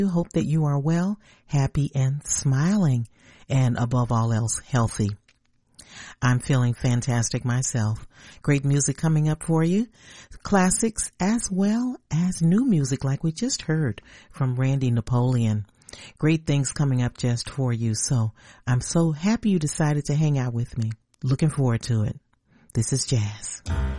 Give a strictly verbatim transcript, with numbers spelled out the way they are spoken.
Hope that you are well, happy, and smiling, and above all else, healthy. I'm feeling fantastic myself. Great music coming up for you. Classics as well as new music like we just heard from Randy Napoleon. Great things coming up just for you. So I'm so happy you decided to hang out with me. Looking forward to it. This is Jazz.